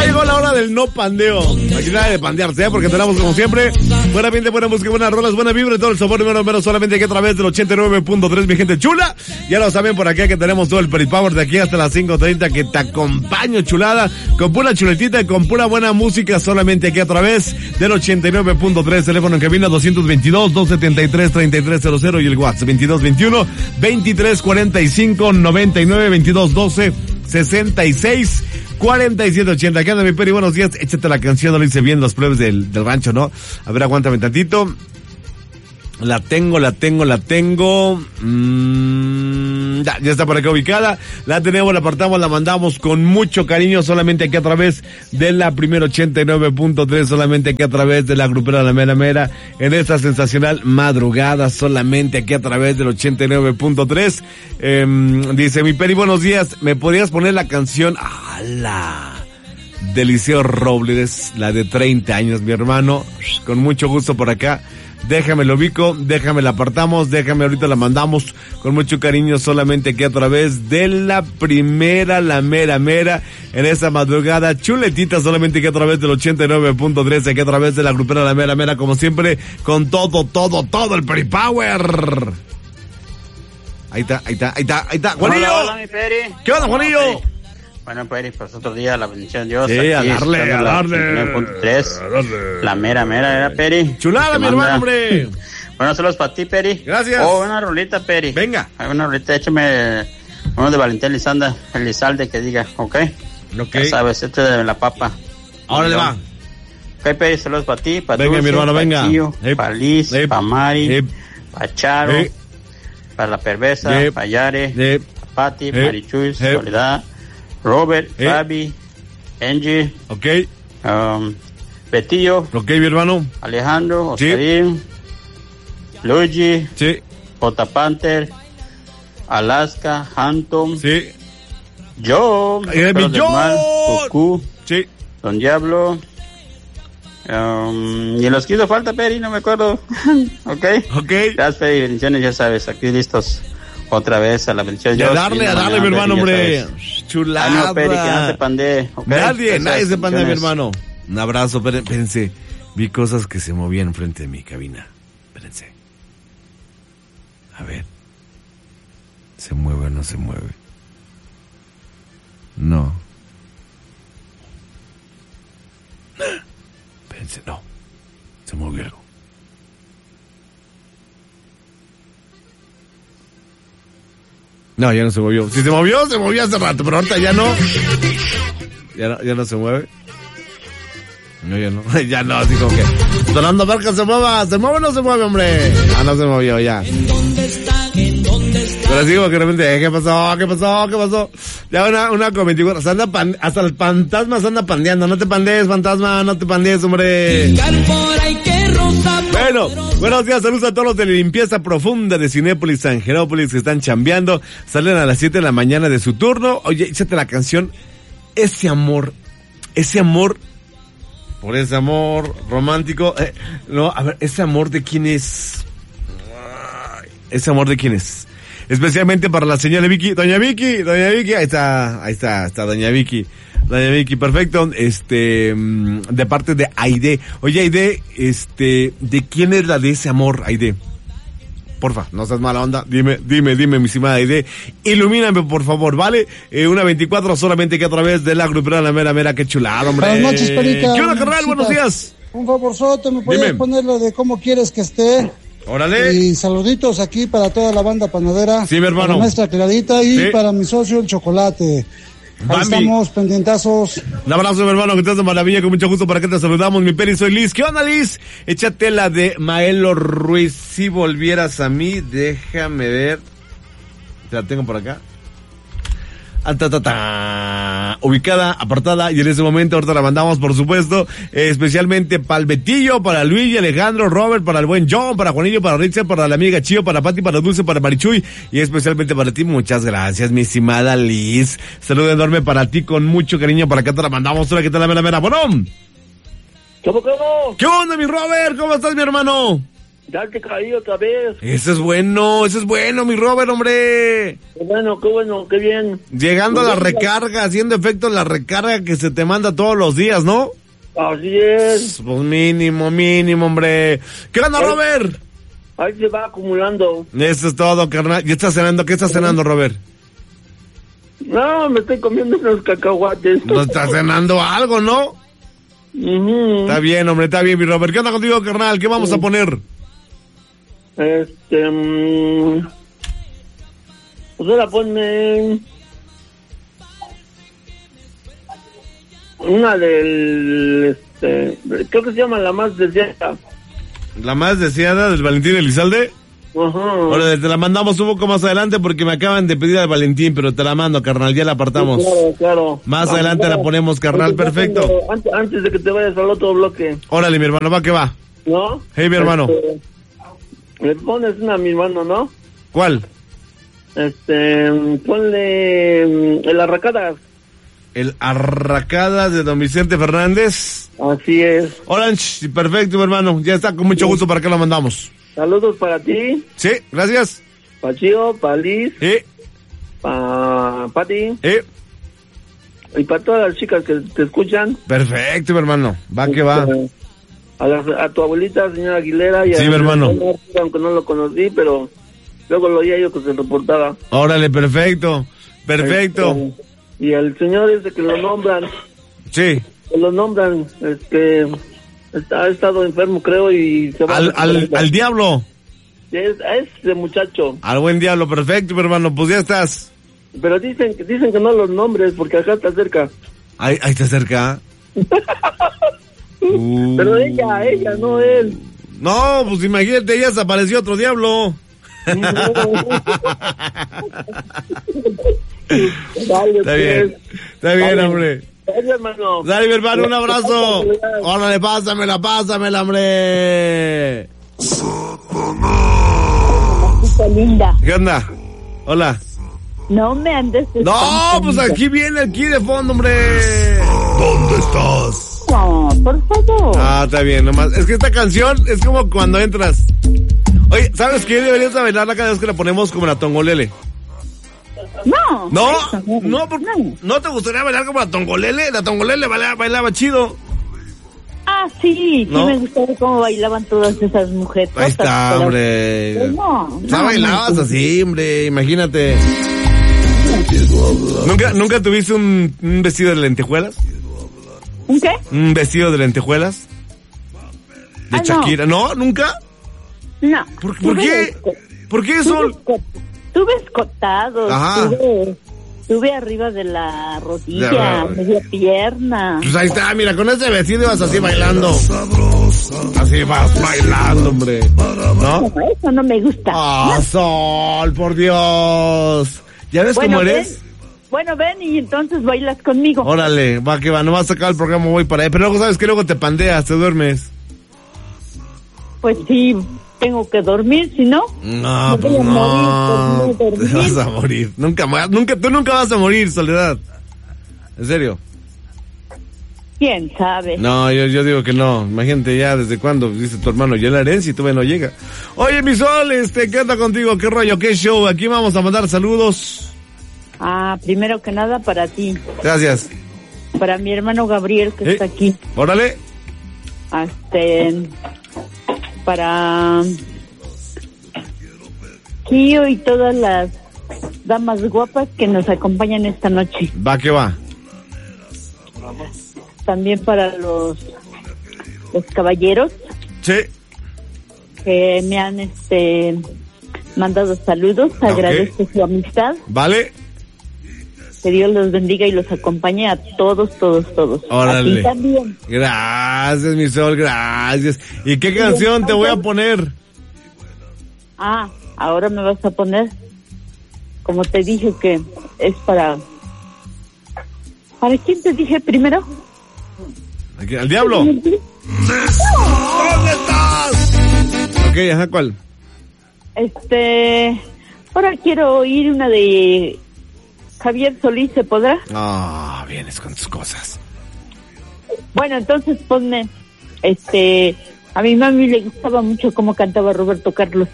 llegó la hora del no pandeo. Aquí nada de pandearse, porque tenemos como siempre buena ambiente, buena música, buenas rolas, buena vibra y todo el sabor número solamente aquí a través del 89.3, mi gente chula. Ya lo saben por acá que tenemos todo el Peripower de aquí hasta las 5:30 que te acompaño, chulada, con pura chuletita y con pura buena música solamente aquí a través del 89.3, teléfono en cabina 222-273-3300 y el WhatsApp 2221-2345-99, 2212-66-4780. ¿Qué onda, mi Peri? Buenos días. Échate la canción, no lo hice bien los plebes del rancho, ¿no? A ver, aguántame tantito. La tengo. Ya está por acá ubicada. La tenemos, la apartamos, la mandamos con mucho cariño solamente aquí a través de la primera 89.3, solamente aquí a través de la grupera La Mera Mera, en esta sensacional madrugada, solamente aquí a través del 89.3. Dice mi Peri, buenos días, ¿me podrías poner la canción? ¡Hala! De Liceo Robles, la de 30 años, mi hermano, con mucho gusto por acá. Déjame lo ubico, déjame la apartamos, déjame ahorita la mandamos con mucho cariño solamente aquí a través de la primera, la mera mera, en esa madrugada chuletita solamente aquí a través del 89.3, aquí a través de la grupera La Mera Mera, como siempre, con todo el Peripower. Ahí está. ¡Juanillo! Hola, mi Peri. ¿Qué onda, Juanillo? Bueno, Peri, pues otro día, la bendición de Dios. Sí, aquí, a darle. 9.3. La mera, era Peri. Chulada, mi hermano, hombre. Bueno, saludos para ti, Peri. Gracias. Una rolita, Peri. Venga. Una rolita, échame uno de Valentín Elizalde que diga, ¿ok? Ya sabes, este de la papa. Ahora le va. Ok, Peri, saludos para ti, para venga, Dulce, mi hermano, venga. Para Liz, para Mari, para Charo, para la perversa, para Yare, para Pati, Marichuy, Soledad, Robert, Fabi, Angie, Betillo, mi hermano, Alejandro, Oscarín, Luigi, J. Panther, Alaska, Hantom, Joe, Cucú, Don Diablo, y los que hizo falta, Peri, no me acuerdo. Ok. Gracias, Peri, bendiciones, ya sabes, aquí listos. Otra vez a la bendición. A darle, mi hermano, hombre. Chulada. No, Peri, que no se pandee. Okay. Nadie se pandea, mi hermano. Un abrazo, espérense. Vi cosas que se movían enfrente de mi cabina. Espérense. A ver. ¿Se mueve o no se mueve? No. Espérense, no. Se movió algo. No, ya no se movió. Si se movió hace rato, pero ahorita ya no. Ya no se mueve. No, ya no. Ya no, así como que. Sonando Barca, se mueve o no se mueve, hombre. No se movió ya. Pero así como que de repente, ¿qué pasó? Ya una con 24. Hasta el fantasma se anda pandeando. No te pandees, fantasma, no te pandees, hombre. Bueno, buenos días, saludos a todos los de la limpieza profunda de Cinépolis, Angelópolis, que están chambeando, salen a las 7 de la mañana de su turno. Oye, échate la canción, ese amor, por ese amor romántico, no, a ver, ese amor de quién es, especialmente para la señora Vicky, doña Vicky, ahí está doña Vicky, perfecto, de parte de Aide. Oye, Aide, ¿de quién es la de ese amor, Aide? Porfa, no seas mala onda, dime, mi estimada Aide, ilumíname, por favor, ¿vale? Una 24 solamente que a través de la grupera La Mera Mera, qué chulada, hombre. Buenas noches, Perica. ¿Qué onda, carnal? Buenos días. Un favorzote, ¿me puedes poner lo de cómo quieres que esté? Órale. Y saluditos aquí para toda la banda panadera. Sí, mi hermano. Para la maestra Clarita y para mi socio el Chocolate. Ahí estamos, pendientazos. Un abrazo, mi hermano, que estás de maravilla, con mucho gusto para que te saludamos, mi Peri, soy Liz. ¿Qué onda, Liz? Échate la de Maelo Ruiz, si volvieras a mí, déjame ver. Te la tengo por acá. Ubicada, apartada, y en ese momento ahorita la mandamos, por supuesto, especialmente para el Betillo, para Luigi, Alejandro, Robert, para el buen John, para Juanillo, para Ritza, para la amiga Chío, para Pati, para Dulce, para Marichuy, y especialmente para ti. Muchas gracias, mi estimada Liz. Saludo enorme para ti, con mucho cariño, para acá te la mandamos. Hola, ¿qué tal, la mera? Bueno. ¿Cómo? ¿Qué onda, mi Robert? ¿Cómo estás, mi hermano? Ya te caí otra vez. Ese es bueno, mi Robert, hombre. Qué bueno, qué bien. Llegando a la recarga, haciendo efecto la recarga que se te manda todos los días, ¿no? Así es. Pues mínimo, hombre. ¿Qué onda, Robert? Ahí se va acumulando. Eso es todo, carnal. ¿Ya estás cenando? ¿Qué estás cenando, Robert? No, me estoy comiendo unos cacahuates. ¿No estás cenando algo, no? Está bien, hombre, está bien, mi Robert. ¿Qué onda contigo, carnal? ¿Qué vamos a poner? Pues ahora ponme una del, creo que se llama La Más Deseada. ¿La Más Deseada del Valentín Elizalde? Ajá. Ahora te la mandamos un poco más adelante porque me acaban de pedir al Valentín, pero te la mando, carnal, ya la apartamos. Sí, claro. Más adelante la ponemos, carnal, perfecto. Antes de que te vayas al otro bloque. Órale, mi hermano, va que va. ¿No? Hey, mi hermano. Le pones una a mi hermano, ¿no? ¿Cuál? Ponle El Arracadas. El Arracadas de Don Vicente Fernández. Así es. Orange, perfecto, mi hermano. Ya está, con mucho gusto, para que lo mandamos. Saludos para ti. Sí, gracias. Pa' Chío, pa' Liz. Pa' Pati. Y para todas las chicas que te escuchan. Perfecto, mi hermano. Va que va. A tu abuelita, señora Aguilera. Y sí, mi hermano. Aunque no lo conocí, pero luego lo oía yo que se reportaba. Órale, perfecto. Y el señor ese que lo nombran. Sí. Que lo nombran, ha estado enfermo, creo, y se va al diablo. A ese muchacho. Al buen diablo, perfecto, mi hermano, pues ya estás. Pero dicen que no los nombres, porque acá está cerca. Ahí está cerca. Pero ella, no él. No, pues imagínate, ya desapareció otro diablo. Dale, está bien, hombre. Dale, hermano. Dale, mi hermano, un abrazo. Órale, pásamela, hombre. Linda. ¿Qué onda? Hola. No me andes. No, pues aquí de fondo, hombre. ¿Dónde estás? No, por favor. Está bien, nomás. Es que esta canción es como cuando entras. Oye, ¿sabes qué? Deberías de bailarla cada vez que la ponemos como la Tongolele. ¿No te gustaría bailar como la Tongolele? La Tongolele bailaba chido. Sí, ¿no? Me gustaba cómo bailaban todas esas mujeres. Ahí está, hombre. Bailabas así, hombre, imagínate. ¿Nunca tuviste un vestido de lentejuelas? ¿Un qué? ¿Un vestido de lentejuelas? ¿De Shakira? ¿No? ¿Nunca? No. ¿Por qué? ¿Por qué eso? Tuve escotados. Ajá. Tuve arriba de la rodilla, media pierna. Pues ahí está, mira, con ese vestido vas así bailando. Así vas bailando, hombre. ¿No? Eso no me gusta. Sol, por Dios. ¿Ya ves cómo eres? Ven y entonces bailas conmigo. Órale, va que va, no vas a sacar el programa, voy para ahí. Pero luego, ¿sabes qué? Luego te pandeas, te duermes. Pues sí, tengo que dormir, si no. No, pues no. Te vas a morir. Tú nunca vas a morir, Soledad. ¿En serio? ¿Quién sabe? No, yo digo que no. Imagínate ya desde cuándo, dice tu hermano, ya la herencia y todavía no llega. Oye, mi Sol, ¿qué onda contigo? ¿Qué rollo? ¿Qué show? Aquí vamos a mandar saludos. Primero que nada para ti. Gracias. Para mi hermano Gabriel, que está aquí. Órale. Para Kio y todas las damas guapas que nos acompañan esta noche. Va que va. También para los caballeros. Sí. Que me han mandado saludos. Agradezco su amistad. Vale. Que Dios los bendiga y los acompañe a todos. Órale. A ti también. Gracias, mi Sol, gracias. ¿Y qué canción te voy a poner? Ahora me vas a poner, como te dije que es para... ¿Para quién te dije primero? ¿Al diablo? ¿Dónde estás? Ok, ¿cuál? Ahora quiero oír una de Javier Solís, ¿se podrá? Vienes con tus cosas. Bueno, entonces ponme, A mi mami le gustaba mucho cómo cantaba Roberto Carlos.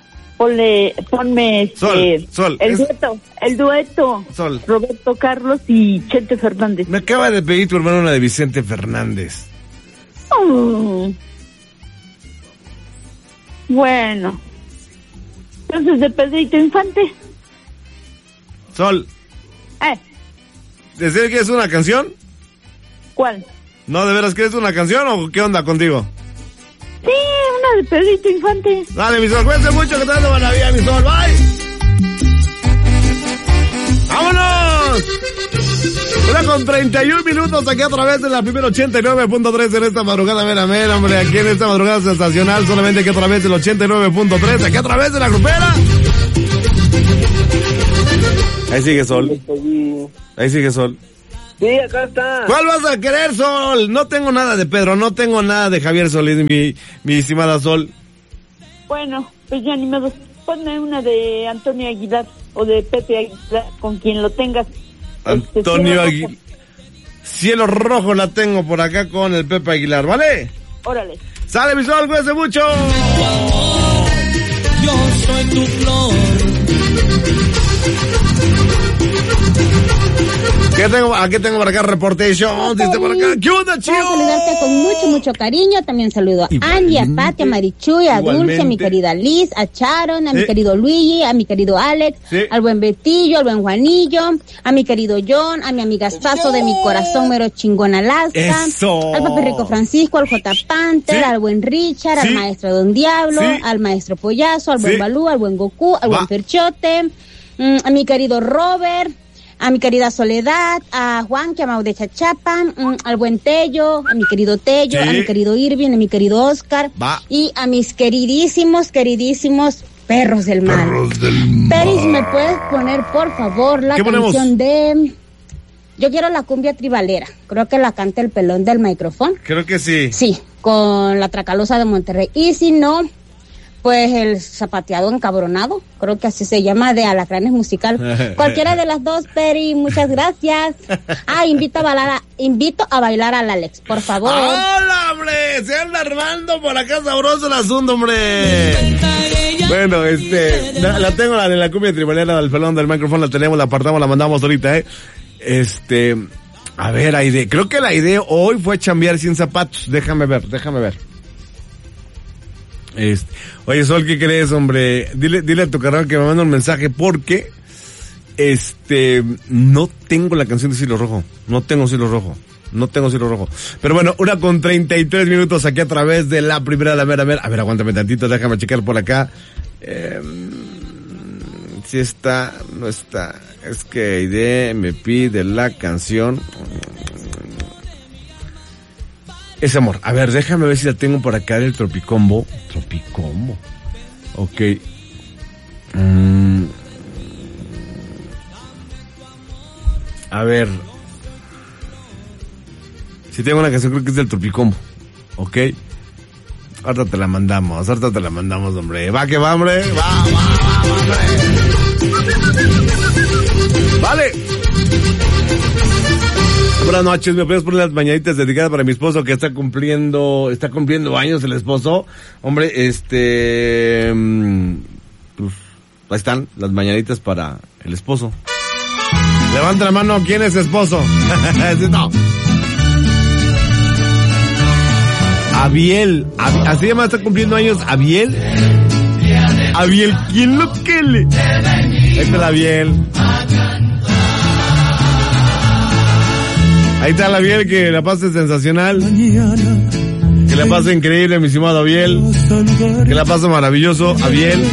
Ponme Sol, el dueto. Sol. Roberto Carlos y Chente Fernández. Me acaba de pedir tu hermano una de Vicente Fernández. Bueno. Entonces, de Pedrito Infante. Sol. ¿Decir que es una canción? ¿Cuál? No, ¿de veras que es una canción o qué onda contigo? Sí, una de Pedrito Infante. Dale, mi Sol, cuídense mucho, que te de buena vida, mi Sol, bye. ¡Vámonos! 1:31 minutos aquí a través de la primera 89.3 en esta madrugada mera, hombre, aquí en esta madrugada sensacional, solamente aquí a través del 89.3, aquí a través de la grupera. Ahí sigue Sol. Ahí sigue Sol. Sí, acá está. ¿Cuál vas a querer, Sol? No tengo nada de Pedro, no tengo nada de Javier Solís, mi estimada Sol. Bueno, pues ya ni me ponme una de Antonio Aguilar o de Pepe Aguilar, con quien lo tengas. Antonio Aguilar. Cielo Rojo la tengo por acá con el Pepe Aguilar, ¿vale? Órale. Sale, mi Sol, cuídese mucho. Yo soy tu flor. Aquí tengo por acá reportation. Dice por acá, ¿qué onda, chido? Quiero saludarte con mucho cariño. También saludo a Angie, a Pati, a Marichuy, a Dulce, a mi querida Liz, a Sharon, a mi querido Luigi, a mi querido Alex, al buen Betillo, al buen Juanillo, a mi querido John, a mi amigazazo de mi corazón, mero chingón Alaska, al papi Rico Francisco, al J. Panther, al buen Richard, al maestro Don Diablo, al maestro Pollazo, al buen Balú, al buen Goku, al buen Ferchote, a mi querido Robert, a mi querida Soledad, a Juan, que amado de Chachapa, al buen Tello, a mi querido Tello, a mi querido Irving, a mi querido Oscar, y a mis queridísimos perros del mal. Peris, ¿me puedes poner, por favor, la canción de... Yo quiero la cumbia tribalera. Creo que la canta el pelón del micrófono. Creo que sí. Sí, con la Tracalosa de Monterrey. Y si no... Pues el zapateado encabronado, creo que así se llama, de Alacranes Musical. Cualquiera de las dos, Peri, muchas gracias. Invito a bailar al Alex, por favor. ¡Hola, hombre! Se anda armando por acá sabroso el asunto, hombre. Bueno, la tengo, la de la cumbia tribalera del pelón del micrófono, la tenemos, la apartamos, la mandamos ahorita, A ver, Aide, creo que la idea hoy fue chambear sin zapatos. Déjame ver. Oye, Sol, ¿qué crees, hombre? Dile a tu carnal que me manda un mensaje porque no tengo la canción de Cielo Rojo. No tengo Cielo Rojo. Pero bueno, 1:33 minutos aquí a través de la primera de la mera. A ver, aguántame tantito, déjame checar por acá. Si está, no está. Es que Aide me pide la canción. Ese amor. A ver, déjame ver si la tengo por acá del Tropicombo. Ok. A ver. Si tengo una canción, creo que es del Tropicombo. Ok. Ahorita te la mandamos, hombre. Va que va, hombre. Va, hombre. Vale. Buenas noches, ¿me puedes poner las mañanitas dedicadas para mi esposo que está cumpliendo años el esposo? Hombre, pues, ahí están las mañanitas para el esposo. Levanta la mano, ¿quién es esposo? No. Abiel, así se llama, está cumpliendo años Abiel. Abiel, ¿quién lo quiere? Ahí está la Abiel. Ahí está la Abiel, que la pase sensacional. Que la pase increíble, mi estimado Abiel. Que la pase maravilloso, Abiel.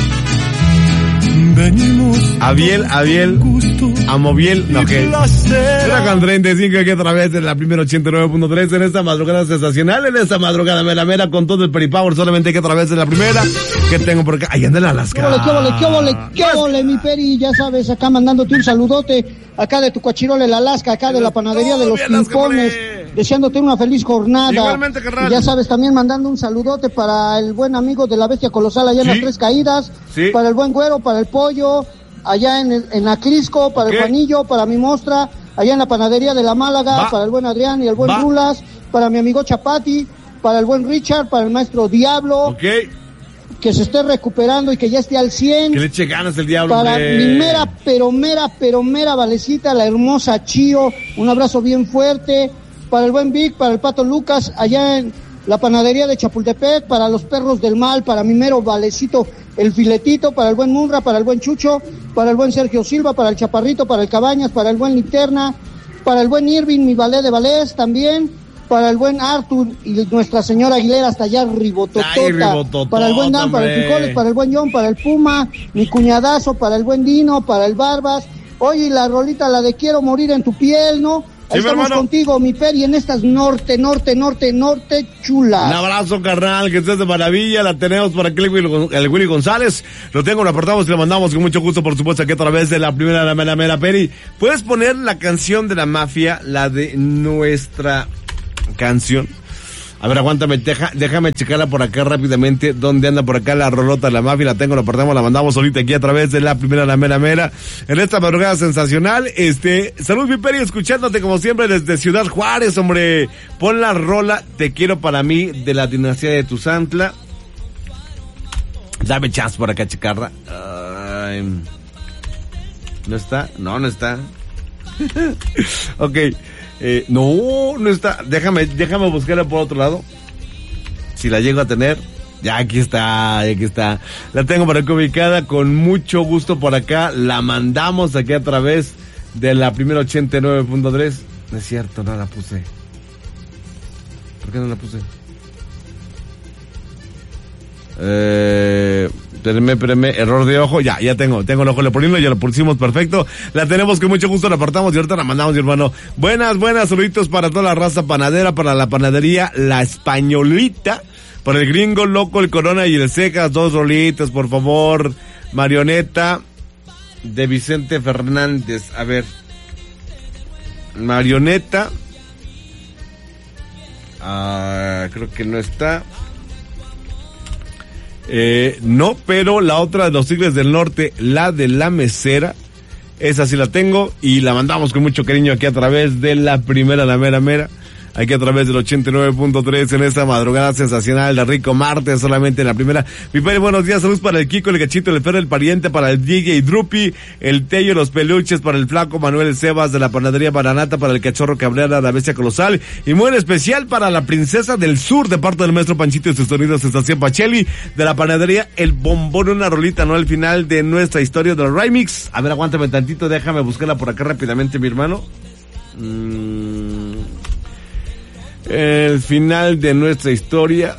Abiel, Amobiel, no, que era con 35 aquí a través de la primera 89.3 en esta madrugada sensacional, en esta madrugada mera con todo el peripower, solamente que a través de la primera que tengo por acá. Ahí anda la Alaska. ¿Qué ole, mi Peri? Ya sabes, acá mandándote un saludote, acá de tu Coachirole, la Alaska, acá de la panadería de los Pincones, deseándote una feliz jornada. Igualmente, carnal. Ya sabes, también mandando un saludote para el buen amigo de la Bestia Colosal allá en las Tres Caídas, para el buen Güero, para el Pollo, allá en Acrisco, para el Juanillo, para mi Mostra, allá en la panadería de la Málaga, para el buen Adrián y el buen Rulas, para mi amigo Chapati, para el buen Richard, para el maestro Diablo. Ok. Que se esté recuperando y que ya esté al 100. Que le eche ganas el Diablo. Para mi mera Valecita, la hermosa Chío, un abrazo bien fuerte. Para el buen Vic, para el Pato Lucas, allá en la panadería de Chapultepec, para los perros del mal, para mi mero Valecito, el Filetito, para el buen Munra, para el buen Chucho, para el buen Sergio Silva, para el Chaparrito, para el Cabañas, para el buen Linterna, para el buen Irving, mi ballet de balés también, para el buen Arthur y nuestra señora Aguilera hasta allá ribototota, para el buen Dan, para el Frijoles, para el buen John, para el Puma, mi cuñadazo, para el buen Dino, para el Barbas. Oye, la rolita, la de Quiero morir en tu piel, ¿no? Ahí estamos contigo, mi Peri, en estas norte chulas. Un abrazo, carnal, que estés de maravilla. La tenemos por aquí el Willy González. Lo tengo, lo aportamos y lo mandamos con mucho gusto, por supuesto, aquí a través de la primera la mera Peri. ¿Puedes poner la canción de la mafia, la de nuestra canción? A ver, aguántame, déjame checarla por acá rápidamente. ¿Dónde anda por acá la rolota de la mafia? La tengo, la portamos, la mandamos ahorita aquí a través de la primera, la mera. En esta madrugada sensacional, salud mi Peri, escuchándote como siempre desde Ciudad Juárez, hombre. Pon la rola, Te quiero para mí, de la dinastía de Tuzantla. Dame chance por acá, checarla. ¿No está? No está. Ok. No está. Déjame buscarla por otro lado. Si la llego a tener. Ya aquí está. La tengo por acá ubicada. Con mucho gusto por acá. La mandamos aquí a través de la primera 89.3. No es cierto, no la puse. ¿Por qué no la puse? Espérame, error de ojo, ya tengo el ojo leporino, ya lo pusimos perfecto, la tenemos con mucho gusto, la apartamos y ahorita la mandamos, mi hermano. Buenas, saluditos para toda la raza panadera, para la panadería La Españolita, para el Gringo Loco, el Corona y el Cejas, 2 rolitas, por favor. Marioneta, de Vicente Fernández, a ver, Marioneta, creo que no está. No, pero la otra de los Tigres del Norte, la de la Mesera, esa sí la tengo y la mandamos con mucho cariño aquí a través de la primera, la mera, aquí a través del 89.3 en esta madrugada sensacional de rico martes, solamente en la primera. Mi Peri, buenos días, saludos para el Kiko, el Gachito, el Ferro, el Pariente, para el DJ Drupi, el Tello, los Peluches, para el Flaco Manuel Sebas de la panadería Baranata, para el Cachorro Cabrera, la Bestia Colosal, y muy en especial para la Princesa del Sur, de parte del maestro Panchito y sus sonidos Estación Pacheli, de la panadería El Bombón, una rolita, ¿no? Al final de nuestra historia del remix. A ver, aguántame tantito, déjame buscarla por acá rápidamente, mi hermano. El final de nuestra historia.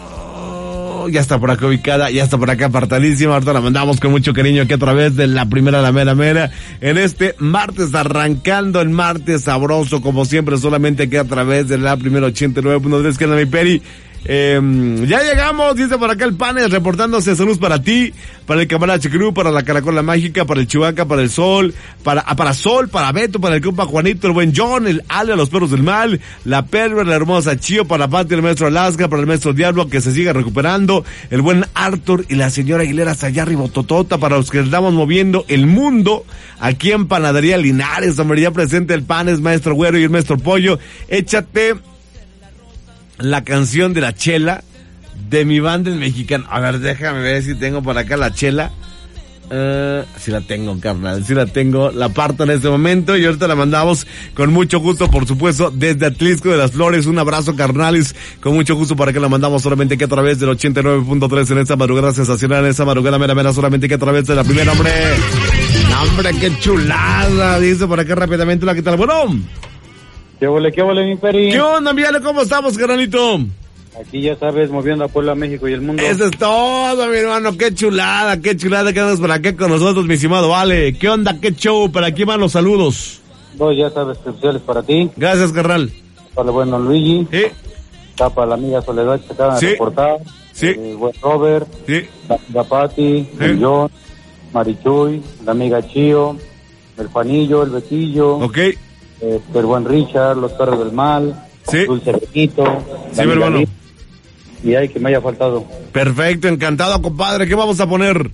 Ya está por acá ubicada, ya está por acá apartadísima. Ahorita la mandamos con mucho cariño aquí a través de la primera, la mera. En este martes, arrancando el martes sabroso, como siempre, solamente aquí a través de la primera 89.3, que es la mi Peri. Ya llegamos, dice por acá el Panes, reportándose. Saludos para ti, para el Camarache Crew, para la Caracola Mágica, para el Chihuahua, para el Sol, para Sol, para Beto, para el compa Juanito, el buen John, el Ale, los Perros del Mal, la Perver, la hermosa Chío, para Pati, el maestro Alaska, para el maestro Diablo, que se siga recuperando, el buen Arthur y la señora Aguilera hasta allá ribototota, para los que estamos moviendo el mundo, aquí en Panadería Linares, hombre, ya presente el Panes, maestro Güero y el maestro Pollo. Échate la canción de la Chela, de mi banda el mexicano. A ver, déjame ver si tengo por acá la Chela. Sí la tengo, carnal, sí la tengo. La parto en este momento y ahorita la mandamos con mucho gusto, por supuesto, desde Atlisco de las Flores. Un abrazo, carnales, con mucho gusto para que la mandamos solamente aquí a través del 89.3 en esta madrugada sensacional, en esta madrugada mera, solamente aquí a través de la primera, hombre. Hombre, qué chulada, dice por acá rápidamente la que tal. Bueno. ¿Qué huele, mi Peri? ¿Qué onda, Miale? ¿Cómo estamos, carnalito? Aquí ya sabes, moviendo a Puebla, México y el mundo. Eso es todo, mi hermano. Qué chulada que andas por acá con nosotros, mi estimado Vale. ¿Qué onda? ¿Qué show? ¿Para quién van los saludos? Dos, ya sabes, especiales para ti. Gracias, carnal. Para el buen Don Luigi. Sí. Está para la amiga Soledad, que acaba de reportar. Sí. El buen Robert. Sí. La Pati, el John, Marichuy, la amiga Chío, el Juanillo, el Betillo. Ok. El buen Richard, los Perros del Mal. Sí. Dulce Bequito. Sí, mi hermano. Y hay que me haya faltado. Perfecto, encantado, compadre. ¿Qué vamos a poner?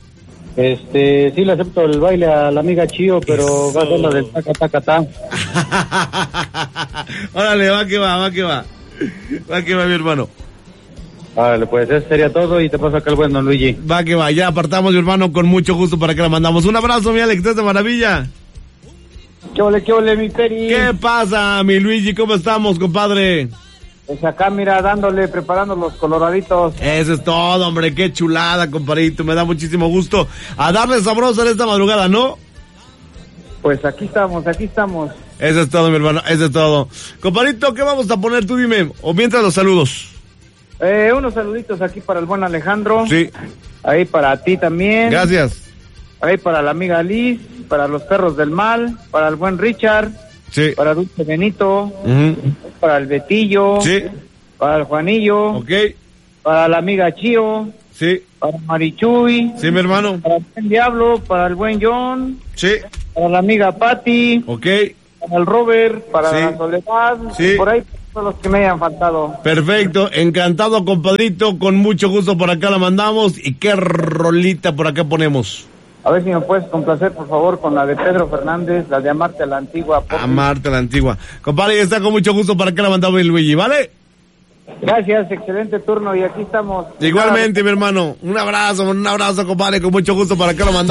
Sí le acepto el baile a la amiga Chío, pero va a ser la del taca. Órale, va que va. Va que va, mi hermano. Vale, pues eso sería todo y te paso acá el buen don Luigi. Va que va, ya apartamos, mi hermano, con mucho gusto para que la mandamos. Un abrazo, mi Alex, estás de maravilla. ¿Qué ole, mi Peri? ¿Qué pasa, mi Luigi? ¿Cómo estamos, compadre? Pues acá, mira, preparando los coloraditos. Eso es todo, hombre, qué chulada, compadrito, me da muchísimo gusto. A darle sabroso en esta madrugada, ¿no? Pues aquí estamos. Eso es todo, mi hermano, eso es todo. Compadrito, ¿qué vamos a poner? Tú dime, o mientras los saludos. Unos saluditos aquí para el buen Alejandro. Sí. Ahí para ti también. Gracias. Ahí para la amiga Liz, para los perros del mal, para el buen Richard. Sí. Para Dulce Benito. Para el Betillo. Sí. Para el Juanillo. Ok. Para la amiga Chío. Sí. Para Marichuy. Sí, mi hermano. Para el buen Diablo, para el buen John. Sí. Para la amiga Patti. Ok. Para el Robert, para la Soledad. Sí. Por ahí todos los que me hayan faltado. Perfecto, encantado, compadrito, con mucho gusto por acá la mandamos. ¿Y qué rolita por acá ponemos? A ver si me puedes complacer, por favor, con la de Pedro Fernández, la de Amarte a la Antigua. Amarte a la Antigua. Compadre, está con mucho gusto para acá la mandamos el Luigi, ¿vale? Gracias, excelente turno y aquí estamos. Igualmente, mi hermano. Un abrazo, compadre, con mucho gusto para acá la mandamos.